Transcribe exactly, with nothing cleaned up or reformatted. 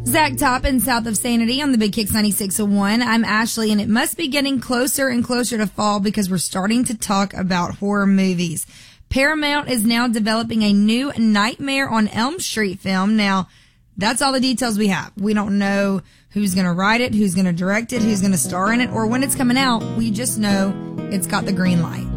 Zach Toppin, south of Sanity on the Big Kicks ninety-six oh one. I'm Ashley, and it must be getting closer and closer to fall because we're starting to talk about horror movies. Paramount is now developing a new Nightmare on Elm Street film. Now, that's all the details we have. We don't know who's going to write it, who's going to direct it, who's going to star in it, or when it's coming out. We just know it's got the green light.